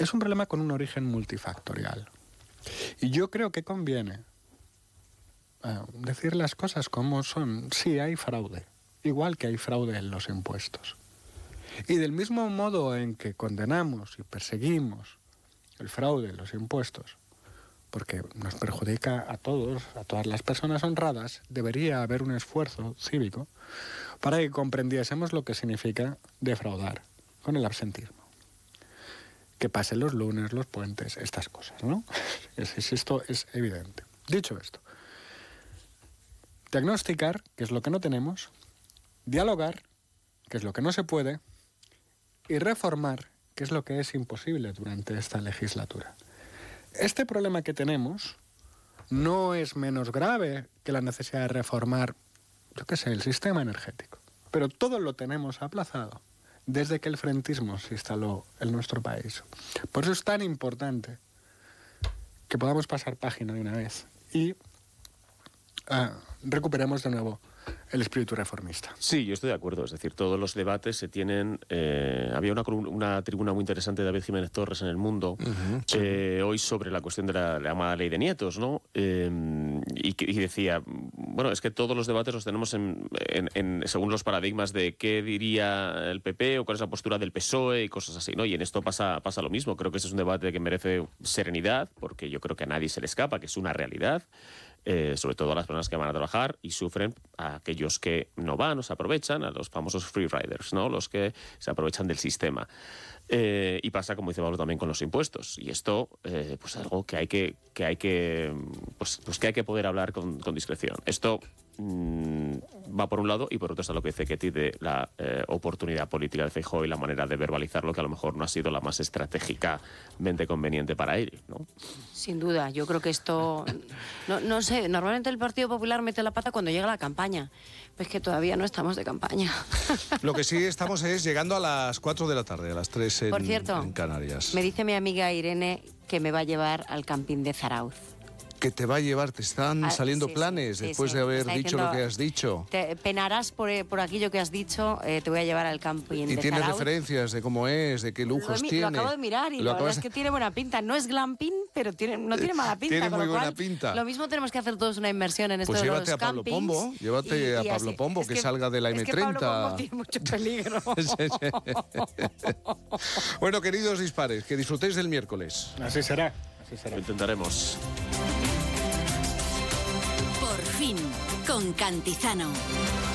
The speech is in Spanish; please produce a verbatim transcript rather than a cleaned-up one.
es un problema con un origen multifactorial. Y yo creo que conviene eh, decir las cosas como son. Sí, hay fraude, igual que hay fraude en los impuestos. Y del mismo modo en que condenamos y perseguimos el fraude en los impuestos, porque nos perjudica a todos, a todas las personas honradas, debería haber un esfuerzo cívico para que comprendiésemos lo que significa defraudar con el absentismo. Que pasen los lunes, los puentes, estas cosas, ¿no? Es, es, esto es evidente. Dicho esto, diagnosticar, que es lo que no tenemos, dialogar, que es lo que no se puede, y reformar, que es lo que es imposible durante esta legislatura. Este problema que tenemos no es menos grave que la necesidad de reformar, yo qué sé, el sistema energético. Pero todo lo tenemos aplazado desde que el frentismo se instaló en nuestro país. Por eso es tan importante que podamos pasar página de una vez y uh, recuperemos de nuevo el espíritu reformista. Sí, yo estoy de acuerdo. Es decir, todos los debates se tienen... Eh, había una, una tribuna muy interesante de David Jiménez Torres en El Mundo, uh-huh, sí. eh, hoy sobre la cuestión de la, la llamada ley de nietos, ¿no? Eh, y, y decía, bueno, es que todos los debates los tenemos en, en, en, según los paradigmas de qué diría el P P o cuál es la postura del P S O E y cosas así, ¿no? Y en esto pasa, pasa lo mismo. Creo que este es un debate que merece serenidad, porque yo creo que a nadie se le escapa, que es una realidad. Eh, sobre todo a las personas que van a trabajar y sufren, a aquellos que no van o se aprovechan, a los famosos free riders, ¿no? Los que se aprovechan del sistema. Eh, y pasa, como dice Pablo, también con los impuestos. Y esto, eh, pues algo que hay que, que hay que, pues, pues que hay que poder hablar con, con discreción. Esto mmm, va por un lado, y por otro está lo que dice Ketty de la eh, oportunidad política de Feijóo y la manera de verbalizarlo, que a lo mejor no ha sido la más estratégicamente conveniente para él, ¿no? Sin duda, yo creo que esto, no, no sé, normalmente el Partido Popular mete la pata cuando llega la campaña, pues que todavía no estamos de campaña. Lo que sí estamos es llegando a las cuatro de la tarde, a las tres en, Por cierto, en Canarias. Me dice mi amiga Irene que me va a llevar al camping de Zarauz. Que te va a llevar, te están ah, saliendo sí, planes sí, después sí, de haber dicho diciendo, lo que has dicho. Te penarás por, por aquello que has dicho, eh, te voy a llevar al camping y de tienes Zarauz. Referencias de cómo es, de qué lujos lo, tiene. Lo acabo de mirar y lo la verdad acabas... es que tiene buena pinta. No es glamping, pero tiene, no tiene mala pinta. Tiene con muy lo buena cual, pinta. Lo mismo tenemos que hacer todos una inversión en esto pues de los llévate a Pablo campings. Pombo, llévate y, y a Pablo así. Pombo, es que, que salga de la es eme treinta. Que Pablo Pombo tiene mucho peligro. Bueno, queridos dispares, que disfrutéis del miércoles. Así será, así será. Lo intentaremos. Por fin, con Cantizano.